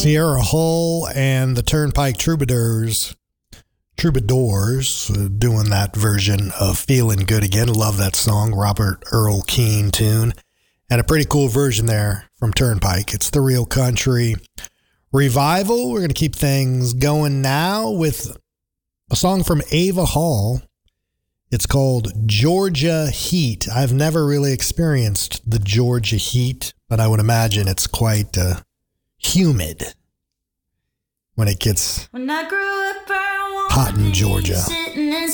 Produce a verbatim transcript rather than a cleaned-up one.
Sierra Hull and the Turnpike Troubadours, Troubadours, uh, doing that version of Feeling Good Again. Love that song, Robert Earl Keen tune. And a pretty cool version there from Turnpike. It's the Real Country Revival. We're going to keep things going now with a song from Ava Hall. It's called Georgia Heat. I've never really experienced the Georgia heat, but I would imagine it's quite uh, humid when it gets when I grew up, I hot in Georgia. sitting in